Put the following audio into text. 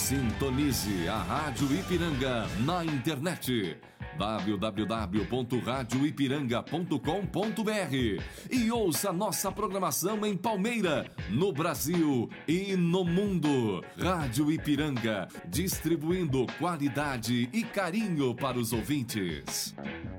Sintonize a Rádio Ipiranga na internet www.radioipiranga.com.br e ouça nossa programação em Palmeira, no Brasil e no mundo. Rádio Ipiranga, distribuindo qualidade e carinho para os ouvintes.